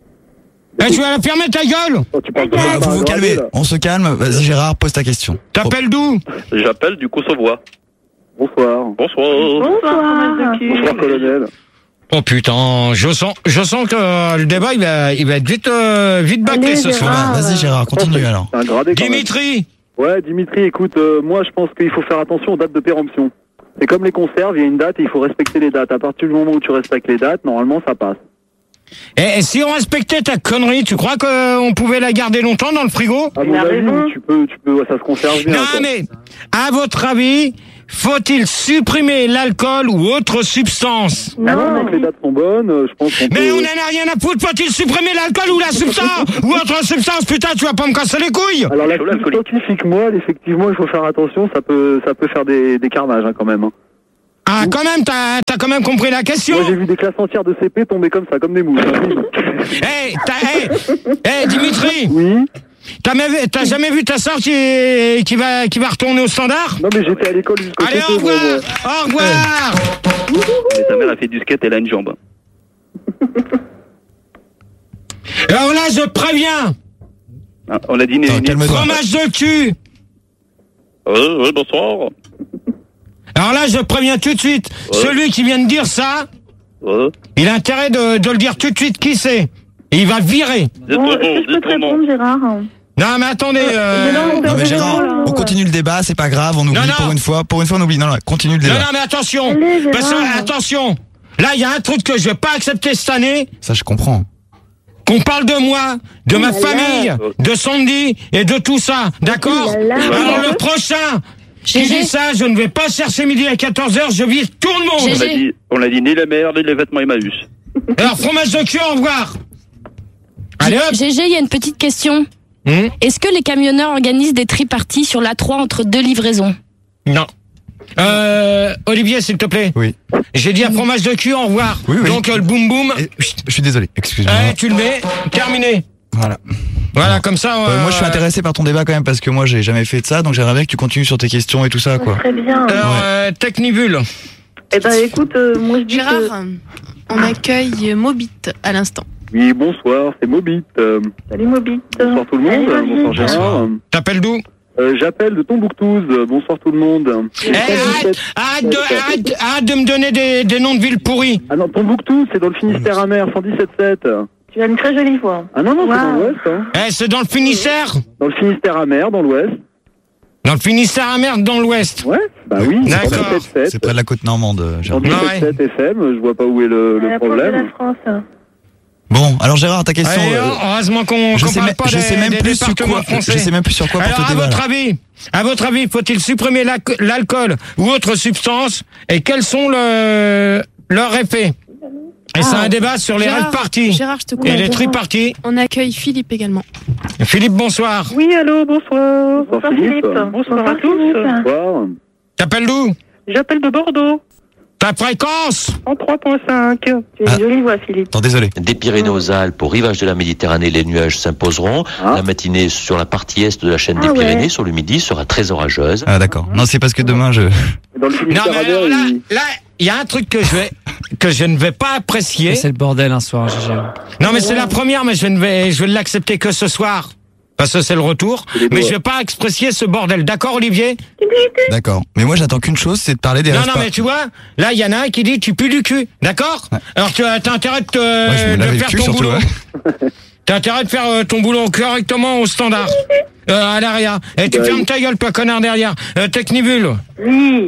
Eh, tu vas la fermer ta gueule! Oh, tu parles Bon, pas vous par vous un calmez. gradé, là. On se calme. Vas-y, Gérard, pose ta question. T'appelles d'où? J'appelle du Kosovo. Bonsoir. Bonsoir. Bonsoir, fromage de cul. Bonsoir, colonel. Oh putain, je sens, je sens que euh, le débat il va, il va être vite, euh, vite bâclé Allez, ce soir. Gérard. Bah, vas-y, Gérard, continue alors. C'est un gradé quand même. Dimitri, Ouais, Dimitri, écoute, euh, moi je pense qu'il faut faire attention aux dates de péremption. C'est comme les conserves, il y a une date et il faut respecter les dates. À partir du moment où tu respectes les dates, normalement ça passe. et, et si on respectait ta connerie, tu crois qu'on pouvait la garder longtemps dans le frigo? À Il mon a avis, raison. tu peux, tu peux, ouais, ça se conserve bien. Non quoi. mais, à votre avis, faut-il supprimer l'alcool ou autre substance? Ah non, non, que les dates sont bonnes, euh, je pense qu'on Mais peut... on en a rien à foutre, faut-il supprimer l'alcool ou la substance? Ou autre substance, putain, tu vas pas me casser les couilles? Alors la scientifique moelle, effectivement, il faut faire attention, ça peut, ça peut faire des, des carnages hein, quand même. Hein. Ah, quand même, t'as, t'as quand même compris la question. Moi j'ai vu des classes entières de C P tomber comme ça, comme des mouches. Hé, hey, t'as, hé, hey, hey, Dimitri. Oui. T'as, même, t'as jamais vu ta sœur qui, qui va, qui va retourner au standard? Non mais j'étais à l'école jusqu'au Allez, C P, au revoir, moi, au revoir. Mais sa mère a fait du skate, elle a une jambe. Alors là, je préviens. Ah, on l'a dit, mais... Fromage de cul. Oui, oui, bonsoir. Alors là, je préviens tout de suite, ouais. Celui qui vient de dire ça, ouais. Il a intérêt de, de le dire tout de suite qui c'est. Et il va virer. Bon, est-ce que je peux te répondre, Gérard? Non, mais attendez. Euh... Non, non, mais Gérard, on continue le débat, c'est pas grave, on oublie non, non. pour une fois. Pour une fois, on oublie. Non, non, continue le débat. Non, non, mais attention. Allez, parce que, attention. Là, il y a un truc que je vais pas accepter cette année. Ça, je comprends. Qu'on parle de moi, de oh ma famille, là. De Sandy et de tout ça. D'accord? Oh alors, le prochain. J'ai dit ça, je ne vais pas chercher midi à quatorze heures, je vise tout le monde. On l'a dit, on l'a dit, ni la mère, ni les vêtements Emmaüs. Alors, fromage de cul, au revoir. Allez hop. G G, il y a une petite question. Hum Est-ce que les camionneurs organisent des triparties sur l'A trois entre deux livraisons? Non. Euh, Olivier, s'il te plaît. Oui. J'ai dit un fromage de cul, au revoir. Oui, oui. Donc, euh, le boum boum. Et, je suis désolé, excuse-moi. Eh, tu le mets, terminé. Voilà. Voilà, comme ça. Euh, euh, moi, je suis intéressé par ton débat quand même parce que moi, j'ai jamais fait de ça, donc j'aimerais bien que tu continues sur tes questions et tout ça, quoi. Très bien. Alors, ouais. euh, Technibule. Eh ben, écoute, euh, moi je dis Gérard, que... on accueille Mobit à l'instant. Oui, bonsoir, c'est Mobit. Euh... Salut Mobit. Bonsoir tout le monde. Allez, bonsoir Gérard. T'appelles d'où? Euh, J'appelle de Tombouctou. Bonsoir tout le monde. Eh, arrête, arrête, de, arrête, arrête de me donner des, des noms de villes pourries. Ah non, Tombouctou, c'est dans le Finistère amer, cent dix-sept sept. Tu as une très jolie voix. Ah non, non, wow. C'est dans l'ouest. Hein. Eh, c'est dans le Finistère? Dans le Finistère amer, dans l'ouest. Dans le Finistère amer, dans l'ouest? Ouais, bah oui. D'accord. C'est près de la côte normande. Dans le sept F M, je vois pas où est le, le problème. De la France. Bon, alors Gérard, ta question. Allez, euh, heureusement qu'on qu parle pas je des, sais même des plus sur quoi, français. Je sais même plus sur quoi alors, pour te à débat. votre avis, à votre avis, faut-il supprimer l'alcool ou autre substance et quels sont le, leurs effets? Et ah, c'est un débat sur les rêves parties Gérard, je te et les triparties. On accueille Philippe également. Philippe, bonsoir. Oui, allô, bonsoir. Bonsoir, Philippe. Bonsoir, bonsoir à tous. Bonsoir. T'appelles d'où? J'appelle de Bordeaux. Ta fréquence? En trois virgule cinq. Tu as une ah. jolie voix, Philippe. Attends, désolé. Des Pyrénées aux Alpes, au rivage de la Méditerranée, les nuages s'imposeront. Ah. La matinée sur la partie est de la chaîne ah, des Pyrénées, ouais. Sur le midi, sera très orageuse. Ah d'accord. Non, c'est parce que demain je... Dans le non, mais alors, là, là, il y a un truc que je vais, que je ne vais pas apprécier. C'est le bordel un soir, G G. Non, mais c'est la première, mais je ne vais, je vais l'accepter que ce soir. Parce que c'est le retour. Mais je vais pas apprécier ce bordel. D'accord, Olivier? D'accord. Mais moi, j'attends qu'une chose, c'est de parler des Non, rêves. non, mais tu vois, là, il y en a un qui dit, tu pues du cul. D'accord? Ouais. Alors, tu as intérêt de, te, ouais, de faire cul, ton surtout, boulot. Ouais. T'as intérêt de faire euh, ton boulot correctement au standard. Euh, à l'arrière. Et tu bah, fermes oui. ta gueule, pas connard derrière. Euh, Technibule. Oui.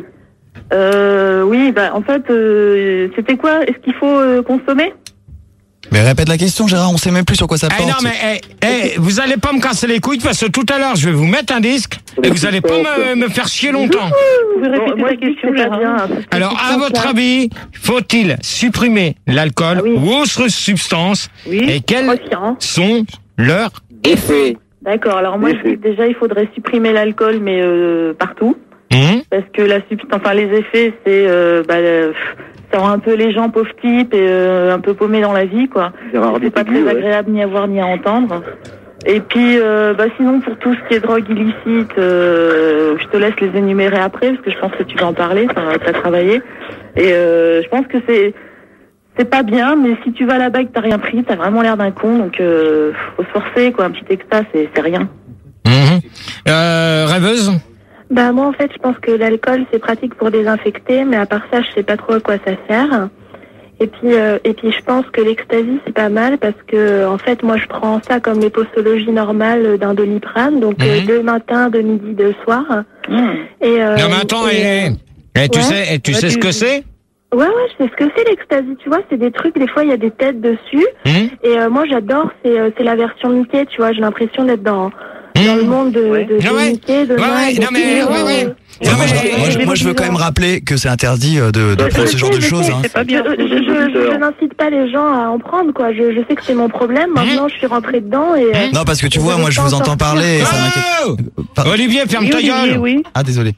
Euh, oui, bah, en fait, euh, c'était quoi? Est-ce qu'il faut euh, consommer? Mais répète la question, Gérard, on sait même plus sur quoi ça porte. Eh non, mais eh, eh, vous allez pas me casser les couilles parce que tout à l'heure, je vais vous mettre un disque et vous allez pas me, me faire chier longtemps. Vous pouvez répéter la question, Gérard. Alors, à votre avis, faut-il supprimer l'alcool ah, oui. ou autre substance oui. et quels sont leurs effets? D'accord, alors moi, je dis que déjà, il faudrait supprimer l'alcool, mais euh, partout. Mmh. Parce que la substance, enfin, les effets, c'est... Euh, bah, euh, ça rend un peu les gens pauvres types et euh, un peu paumés dans la vie, quoi. C'est pas très agréable ouais. ni à voir ni à entendre. Et puis, euh, bah sinon, pour tout ce qui est drogue illicite, euh, je te laisse les énumérer après, parce que je pense que tu vas en parler, ça t'as travaillé. Et euh, je pense que c'est c'est pas bien, mais si tu vas là-bas et que t'as rien pris, t'as vraiment l'air d'un con, donc euh, faut se forcer, quoi. Un petit extra, c'est c'est rien. Mmh. Euh, rêveuse? Bah moi en fait je pense que l'alcool c'est pratique pour désinfecter, mais à part ça je sais pas trop à quoi ça sert. Et puis euh, et puis je pense que l'ecstasy c'est pas mal parce que en fait moi je prends ça comme les posologies normales d'un Doliprane, donc mmh. euh, deux matins, deux midi, deux soirs. Mmh. Et euh, non mais attends, et, et, et, et tu ouais. sais, et tu ouais, sais tu... ce que c'est? Ouais ouais je sais ce que c'est l'ecstasy, tu vois, c'est des trucs, des fois il y a des têtes dessus. Mmh. Et euh, moi j'adore, c'est euh, c'est la version Mickey, tu vois, j'ai l'impression d'être dans dans le monde de, de, de ouais. Mickey, de Ouais, ouais, Nag, non, mais, de- ouais, ouais. Ouais, moi, je, moi, je, moi, je veux quand même rappeler que c'est interdit euh, de, de Je prendre ce sais, genre de je choses. sais, Hein. c'est pas bien. Je, je, je, je n'incite pas les gens à en prendre, quoi. Je, je sais que c'est mon problème. Maintenant, je suis rentrée dedans et. euh, Non, parce que tu vois, je moi, veux je pas vous en entends sortir. parler. Et ça Oh m'inquiète. Pardon. Olivier, ferme ta gueule. Oui. Ah, désolé.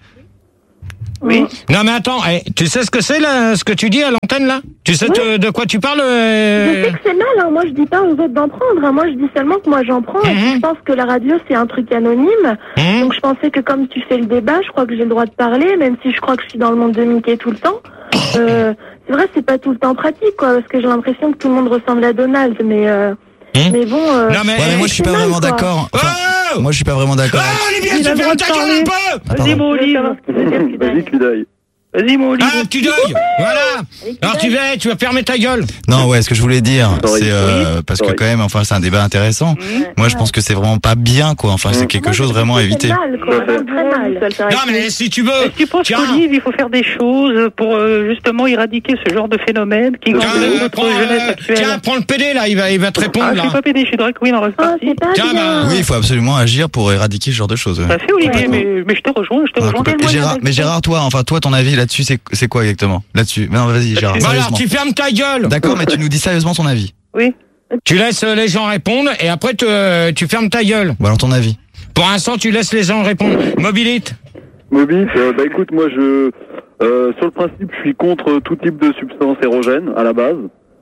Oui. Non mais attends, eh, tu sais ce que c'est là, ce que tu dis à l'antenne là? Tu sais Oui. te- de quoi tu parles Je euh... sais que c'est mal, hein. Moi je dis pas aux autres d'en prendre, hein. Moi je dis seulement que moi j'en prends, et puis je pense que la radio c'est un truc anonyme, Mhm. donc je pensais que comme tu fais le débat, je crois que j'ai le droit de parler, même si je crois que je suis dans le monde de Mickey tout le temps. Euh, c'est vrai, c'est pas tout le temps pratique, quoi, parce que j'ai l'impression que tout le monde ressemble à Donald, mais euh, mais bon... Euh, Non mais, Ouais, mais moi, je suis pas c'est mal, vraiment quoi. d'accord. Enfin, Oh moi, je suis pas vraiment d'accord. Ah, avec- Olivier, tu fermes ta gueule un peu! Ah, pardon. Je veux savoir ce que tu veux dire, Kudaï. Vas-y, Kudaï. Vas-y, mon Olivier. Ah, tu deuil. Voilà. Alors tu vas, tu vas fermer ta gueule. Non, ouais, ce que je voulais dire, Sorry. c'est euh, parce que Sorry. quand même, enfin, c'est un débat intéressant. Moi, je pense que c'est vraiment pas bien, quoi. Enfin, c'est quelque chose vraiment à éviter. C'est mal, quoi. C'est très mal. Non mais si tu veux, Tu penses tiens, qu'Olive, il faut faire des choses pour euh, justement éradiquer ce genre de phénomène qui tiens, gangrène euh, notre prends, jeunesse euh, actuelle? tiens, prends le P D là, il va, il va te Ah, répondre je là. suis pas pédé, je suis drag queen en reste Ah, partie. c'est pas Tiens, bien. bah, Oui, il faut absolument agir pour éradiquer ce genre de choses. ouais. Ça fait Olivier, mais, mais je te rejoins, je te Ah, rejoins. complètement. Et Gérard, mais Gérard, toi, enfin, toi, ton avis là-dessus, c'est c'est quoi exactement? Là-dessus. Non, vas-y, Gérard. Bah alors Sérieusement. tu fermes ta gueule. D'accord, mais tu nous dis sérieusement ton avis. Oui. Tu laisses euh, les gens répondre et après tu, euh, tu fermes ta gueule. Bon, alors ton avis. Pour l'instant, tu laisses les gens répondre. Mobilite. Mobile, euh, bah écoute, moi je, euh, sur le principe, je suis contre tout type de substance érogène à la base.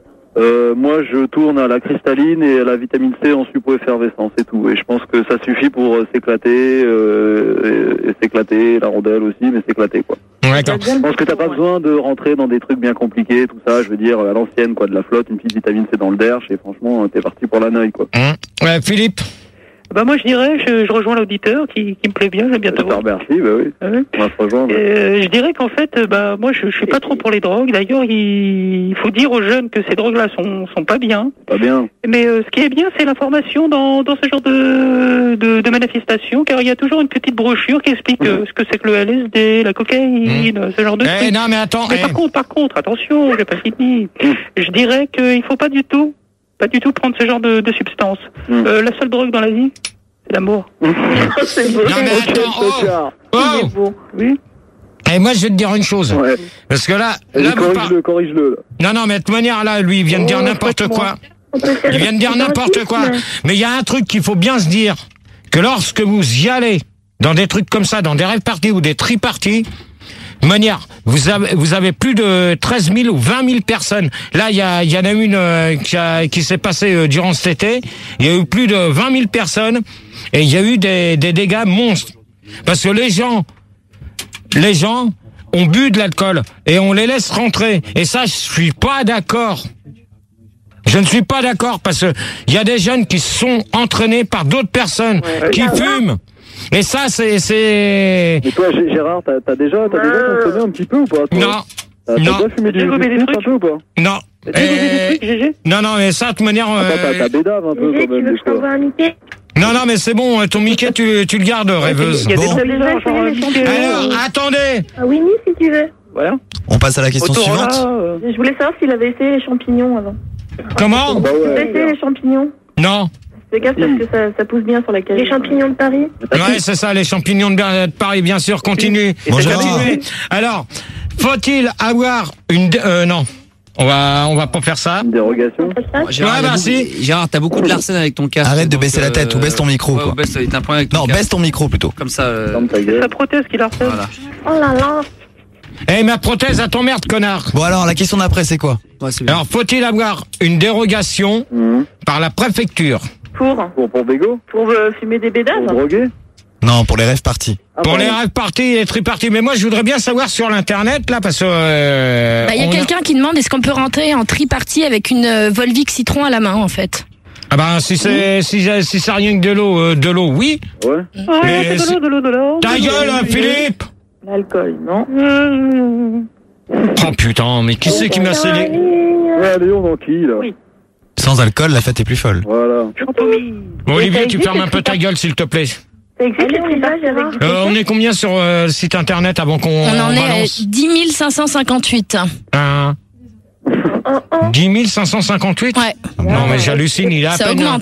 Euh, moi, je tourne à la cristalline et à la vitamine C en suppo-effervescent, c'est tout. Et je pense que ça suffit pour euh, s'éclater, euh, et, et s'éclater, la rondelle aussi, mais s'éclater quoi. D'accord. Je pense que t'as pas besoin de rentrer dans des trucs bien compliqués, tout ça. Je veux dire, à l'ancienne, quoi, de la flotte, une petite vitamine C dans le derche, et franchement, t'es parti pour la neuille, quoi. Hum. Ouais, Philippe. Bah moi je dirais, je, je rejoins l'auditeur qui, qui me plaît bien, j'aime bien te Je te voir. remercie, bah oui. Ah oui. On va se rejoindre. Euh, je dirais qu'en fait, euh, bah moi je, je suis pas trop pour les drogues. D'ailleurs, il, il faut dire aux jeunes que ces drogues-là sont sont pas bien. Pas bien. Mais euh, ce qui est bien, c'est l'information dans dans ce genre de de, de manifestation, car il y a toujours une petite brochure qui explique euh, ce que c'est que le L S D, la cocaïne, ce genre de Eh trucs. non mais attends. Mais eh. par contre, par contre, attention, j'ai pas fini. Je dirais qu'il faut pas du tout, pas du tout prendre ce genre de, de substances. Euh, la seule drogue dans la vie, c'est l'amour. C'est beau. Non mais attends. Oh. Oh. Oui. Et moi je vais te dire une chose. Ouais. Parce que là, Vas-y, là vous par- corrige-le, corrige-le. là. Non non mais de toute manière là, lui il vient de dire Oh, n'importe faites-moi. quoi. On peut faire Il vient de dire des n'importe quoi. identismes. Mais il y a un truc qu'il faut bien se dire, que lorsque vous y allez, dans des trucs comme ça, dans des rêves parties ou des tri-parties, de manière, vous avez, vous avez plus de treize mille ou vingt mille personnes. Là, il y, a, il y en a une euh, qui, a- qui s'est passée euh, durant cet été. Il y a eu plus de vingt mille personnes et il y a eu des, des dégâts monstres. Parce que les gens, les gens ont bu de l'alcool et on les laisse rentrer. Et ça, je suis pas d'accord. Je ne suis pas d'accord parce que il y a des jeunes qui sont entraînés par d'autres personnes qui fument. Et ça, c'est, c'est... Mais toi, G- Gérard, t'as t'as déjà, t'as déjà consommé un petit peu ou pas toi Non. T'as t'as Non. déjà fumé du T'as gobé des du trucs un peu ou pas Non. T'as déjà goûté des Euh, trucs, Gégé? Non, non, mais ça, de toute manière... euh, Attends, t'as- t'as bédave un peu Gégé, quand tu même veux des que je t'envoie fois. un Mickey? Non, non, mais c'est bon, ton Mickey, tu, tu le gardes, rêveuse. Il y a des Bon. très bizarres, genre euh, Mickey, Alors, euh, attendez. Ah, Winnie, si tu veux. voilà. On passe à la question Autorola, suivante. euh, Je voulais savoir s'il avait essayé les champignons avant. Comment? Bah Il a ouais. essayé les champignons. Non. Fais gaffe parce que ça, ça pousse bien sur la cage. Les champignons de Paris. Ouais, c'est ça, les champignons de, Ber- de Paris, bien sûr, continue. Bon, Gérard. Continuez. Alors, faut-il avoir une... dé- Euh, non. On va, on va pas faire ça. Une dérogation. Gérard, Ouais, il y a bah, beaucoup- si. Gérard, t'as beaucoup de larcène avec ton casque. Arrête de donc, baisser la tête ou baisse ton micro, ouais, quoi. ou baisse, t'as un problème avec ton Non, casque. baisse ton micro plutôt. Comme ça. euh, Ferme ta C'est gueule. sa prothèse qu'il a refait. Voilà. Oh là là. Eh, ma prothèse à ton merde, connard. Bon, alors, la question d'après, c'est quoi? Ouais, c'est bien. Alors, faut-il avoir une dérogation Mhm. par la préfecture Pour Pour, pour Bégo Pour euh, fumer des Pour bédaves. droguer Non, pour les rêves partis. Ah, pour pardon. les rêves parties et les tri-parties? Mais moi, je voudrais bien savoir sur l'internet, là, parce que... euh, Bah, il y a on quelqu'un qui demande est-ce qu'on peut rentrer en tri-party avec une euh, Volvic Citron à la main, en fait. Ah ben, si c'est, si, si c'est rien que de l'eau, euh, de l'eau, oui. Ouais. Ouais, Mais c'est de l'eau, de l'eau, de l'eau. Ta gueule, hein, Philippe! L'alcool, non. Oh putain, mais qui c'est qui m'a scellé? Ouais, Léon dans qui, là Oui. Sans alcool, la fête est plus folle. Voilà. Bon, Olivier, ça tu existe, fermes un les peu ta gueule, s'il te plaît. Ça existe les tri-parties, Gérard. Euh, on est combien sur euh, le site internet avant qu'on On en est à balance dix mille cinq cent cinquante-huit. Hein Oh, oh. dix mille cinq cent cinquante-huit? Ouais. Non, mais j'hallucine, il a à Ça peine... augmente, hein.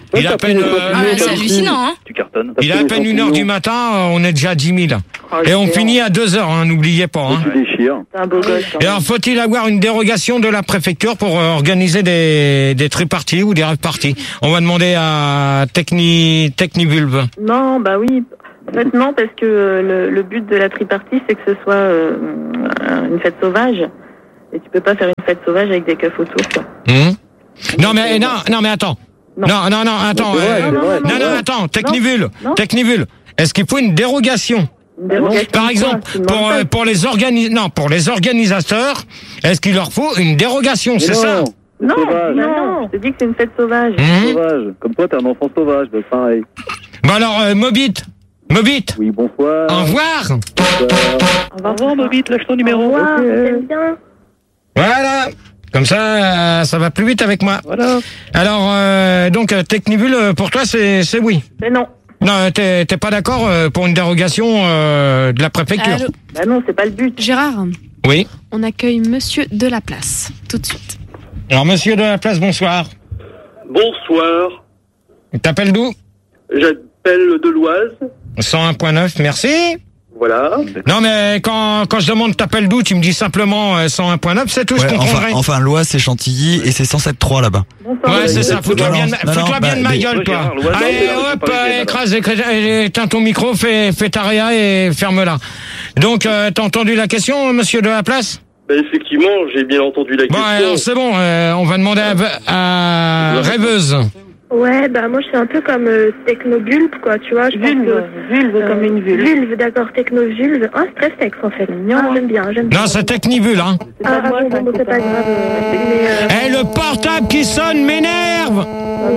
Il a à peine, euh, Ah, c'est hallucinant, hein. Tu cartonnes. il a à peine une heure du matin, euh, on est déjà à dix mille. Et on finit à deux heures, hein, n'oubliez pas. Hein. Tu déchires. C'est un beau gosse. hein. Et alors, faut-il avoir une dérogation de la préfecture pour euh, organiser des, des tri-parties ou des rave-parties? On va demander à Techni, Technivulve. Non, bah oui. En fait, non, parce que euh, le, le but de la tripartie, c'est que ce soit euh, une fête sauvage. Et tu peux pas faire une fête sauvage avec des keufs autour, quoi. Hum non, mais, non, non, mais attends. Non, non, non, non attends. C'est vrai, euh, c'est vrai, non, c'est non, vrai. attends, Technivule. Non. Technivule. Est-ce qu'il faut une dérogation? Une dérogation Par de exemple, quoi? Tu demandes pour, pas. euh, pour les organis, non, pour les organisateurs, est-ce qu'il leur faut une dérogation? Mais C'est non, ça? c'est Non, sauvage. non, je te dis que c'est une fête sauvage. Hum Sauvage. Comme toi, t'es un enfant sauvage, bah pareil. Bon alors, euh, Mobit. Mobit. Oui, bonsoir. Au revoir. Bonsoir. Au revoir, Mobit, lâche ton numéro. Au revoir, j'aime bien. Voilà. Comme ça, euh, ça va plus vite avec moi. Voilà. Alors, euh, donc, euh, Technivule, euh, pour toi, c'est c'est oui. Mais non. Non, t'es t'es pas d'accord euh, pour une dérogation euh, de la préfecture? Allô, Bah non, c'est pas le but. Gérard, Oui. on accueille Monsieur Delaplace, tout de suite. Alors, monsieur de la place, bonsoir. Bonsoir, T'appelles d'où? j'appelle de l'Oise, cent un point neuf, merci. voilà. Non, mais quand, quand je demande t'appelles d'où, tu me dis simplement euh, cent un point neuf, c'est tout, je Ouais, comprendrai. enfin, enfin, l'Oise, c'est Chantilly et c'est cent sept trois là-bas. Ouais, c'est ça, fous-toi bien, de- Non, non, fous-toi bien bah, de ma mais- gueule, toi. Gérard, l'Oise, Allez, c'est là où je suis hop, pas euh, gêné, écrase, écrase, euh, éteins ton micro, fais, fais ta réa et ferme-la. Donc, euh, t'as entendu la question, monsieur de la place? Ben, effectivement, j'ai bien entendu la Bon, question. alors c'est bon, euh, on va demander à, à Rêveuse. Ouais, bah moi je suis un peu comme euh, technobulbe, quoi, tu vois. Je pense Vulve, que, vulve comme une vulve. Vulve, d'accord, technovulve. Ah, c'est très sexe en fait. Ah, j'aime bien, j'aime bien. Non, c'est Technivule, hein. Ah, ah, bon, bon, c'est pas grave. euh, mais, euh, Eh, le portable qui sonne m'énerve!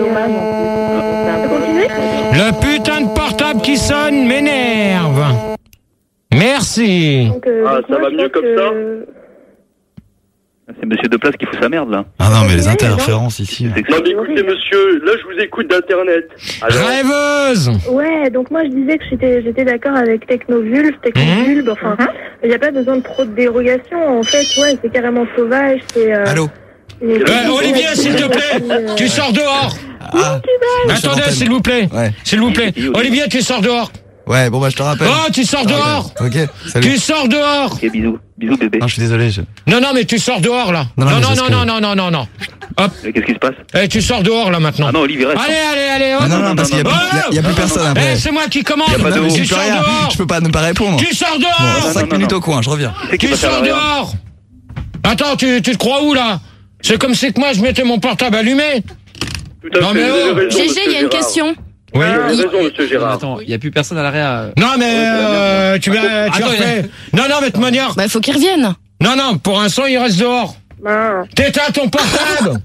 Le putain de portable qui sonne m'énerve! Merci! donc, euh, Ah, donc, ça moi, va je mieux pense comme ça que- C'est monsieur Deplace qui fout sa merde, là. Ah non, mais les interférences ici. Non, mais écoutez, monsieur, là, je vous écoute d'Internet. Alors, Rêveuse! Ouais, donc moi je disais que j'étais j'étais d'accord avec technovulve, technovulbe, enfin, il n'y a pas besoin de trop de dérogation. En fait, ouais, c'est carrément sauvage, c'est... Euh, Allô? c'est- Euh, Olivier, s'il te plaît, tu sors dehors! Ah, Attendez, s'il vous plaît! Ouais. S'il vous plaît! Olivier, tu sors dehors! Ouais, bon bah je te rappelle. Oh, tu sors dehors! Ok, salut. Tu sors dehors! Ok, bisous. Bisous, bébé. Non, je suis désolé. Je... Non, non, mais tu sors dehors, là! Non, Non, non, mais non, c'est non, ce que- non, non, non, non, non! Hop! Euh, Qu'est-ce qui se passe? Eh, tu sors dehors, là, maintenant! Ah non, Olivier, reste. Allez, allez, allez, hop! Non, non, non, parce qu'il y a plus, il y a- il y a plus personne Eh, après. c'est moi qui commande! Y a pas de Non, mais haut. j'y Tu peux sors rien. dehors! Je peux pas ne pas répondre. Tu sors Bon, dehors! cinq non, minutes non. au coin, je reviens. C'est qui Tu va faire sors la réa? dehors! Attends, tu, tu te crois où, là? C'est comme si que moi, je mettais mon portable allumé! tout à Non, fait, mais vous oh. avez raison, G G, monsieur il y a une Gérard. question. Oui. Vous avez raison, monsieur Gérard. Attends, il n'y a plus personne à l'arrière. Non, mais euh, tu vas, tu Attends, vas il y a- faire- Non, non, mais de manière. Bah, il faut qu'il revienne. Non, non, pour l'instant, il reste dehors. Ah, T'éteins ton portable.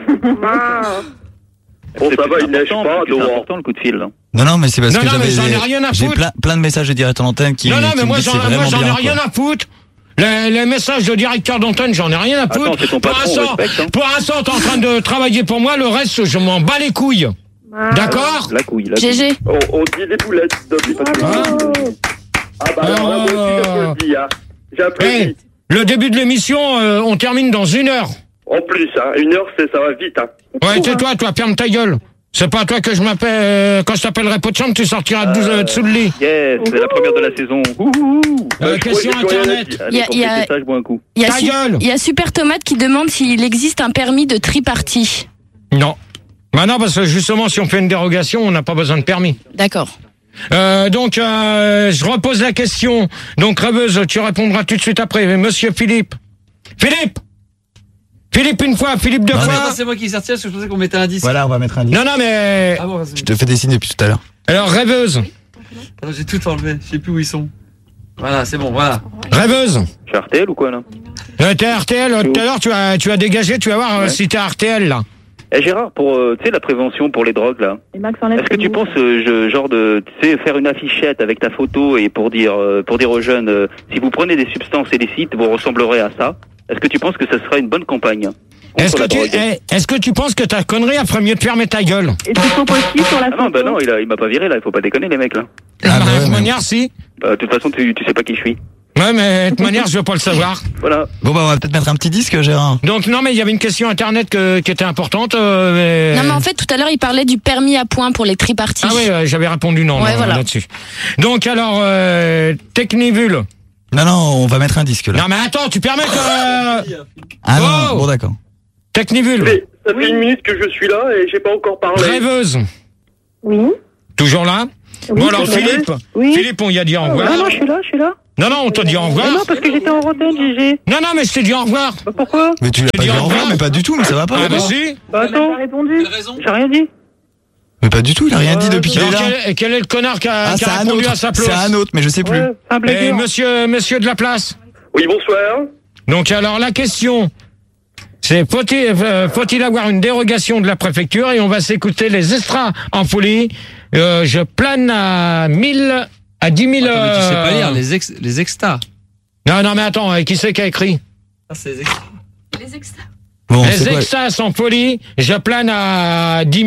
ah. Bon, ça va, il neige important, pas parce que c'est dehors. important, le coup de fil, là. Non, non, mais c'est parce Non, que non, mais j'avais j'en ai rien à j'ai foutre. plein, plein de messages de direct en antenne qui, non, non, qui mais me moi, disent j'en, que c'est moi, vraiment j'en ai bien. rien quoi. à foutre. Les, les messages de directeur d'antenne, j'en ai rien à foutre. Attends, c'est ton pour patron, l'instant, respecte, hein. pour l'instant, t'es en train de travailler pour moi. Le reste, je m'en bats les couilles. D'accord? La couille, la G couille. G. On, on dit les boulettes, Dobby, parce que... Hein Ah bah, alors, là, moi aussi, comme je le dis, hein. J'ai applaudi. Hey, le début de l'émission, euh, on termine dans une heure. En plus, hein, une heure, c'est, ça va vite, hein. Ouais, tais-toi, toi, ferme ta gueule. C'est pas à toi que je m'appelle. euh, quand je t'appellerai pot de chambre, tu sortiras de euh, dessous le lit. Yes, c'est la première de la saison. Ouhou. Euh, je question croyais que rien internet. dit. Allez, Y a- pour y a- fêter ça, je bois un coup. Il y a Ta Su- gueule. il y a Super Tomate qui demande s'il existe un permis de tri-party. Non. Bah non, parce que justement, si on fait une dérogation, on n'a pas besoin de permis. D'accord. Euh, donc, euh, je repose la question. Donc, Rêveuse, tu répondras tout de suite après. Monsieur Philippe. Philippe Philippe une fois, Philippe deux Non, fois. C'est moi qui sortais parce que je pensais qu'on mettait un disque. Voilà, on va mettre un disque. Non, non, mais... Ah bon, vas-y. Je te fais des signes depuis tout à l'heure. Alors, Rêveuse. Attends, j'ai tout enlevé. Je sais plus où ils sont. Voilà, c'est bon, voilà. Rêveuse. Je suis R T L ou quoi, là? Euh, t'es R T L, tout à l'heure, tu as, tu as dégagé, tu vas voir euh, si t'es R T L, là. Eh Gérard, pour euh, tu sais la prévention pour les drogues là. Et Max enlève Est-ce que ses tu mots. penses euh, je, genre de tu sais faire une affichette avec ta photo et pour dire euh, pour dire aux jeunes euh, si vous prenez des substances illicites vous ressemblerez à ça. Est-ce que tu penses que ça sera une bonne campagne contre Est-ce que, la tu, drogue eh, est-ce que tu penses que ta connerie, elle ferait mieux de fermer ta gueule? Et tu faut aussi sur la Ah photo. non bah non il a il m'a pas viré là il faut pas déconner les mecs là. Ah, bah Bah, ouais, de mais- manière, si. Bah, de toute façon tu tu sais pas qui je suis. Ouais, mais de toute manière, je veux pas le savoir. Voilà. Bon, bah, on va peut-être mettre un petit disque, Gérard. Donc, non, mais il y avait une question internet que, qui était importante. Euh, mais... Non, mais en fait, tout à l'heure, il parlait du permis à points pour les tripartis. Ah oui, euh, j'avais répondu non, Ouais, non voilà. là-dessus. Donc, alors, euh, Technivul. Non, non, on va mettre un disque, là. Non, mais attends, tu permets que... Ah non, Oh bon, d'accord. Technivul. Mais ça fait une minute que je suis là et j'ai pas encore parlé. Rêveuse. Oui. Toujours là? Oui, Bon, alors, c'est vrai. Philippe. Oui. Philippe, on y a dit au revoir. Ah non, je suis là, je suis là. Non, non, on t'a dit au revoir. Ah non, parce que j'étais en antenne, Gégé. Non, non, mais je t'ai dit au revoir. Bah pourquoi? Mais tu l'as pas dit au revoir, mais pas du tout, mais ça va pas. Ah, bah d'abord. si. Bah attends. T'as répondu. J'ai rien dit. Mais pas du tout, il a rien dit depuis qu'il est Donc, là. quel, quel est le connard qui a, Ah, qui a c'est un répondu autre. à sa place? C'est un autre, mais je sais plus. Ouais, un Et blagueur. monsieur, monsieur de la place. Oui, bonsoir. Donc, alors, la question, c'est faut-il, euh, faut-il avoir une dérogation de la préfecture? Et on va s'écouter les extras en folie. Euh, je plane à mille, à dix mille. Attends, mais tu sais pas euh, lire, les ex, les extas. Non, non, mais attends, euh, qui c'est qui a écrit? Ah, c'est les extas. Les extras. Bon, Les c'est quoi extas en folie, je plane à dix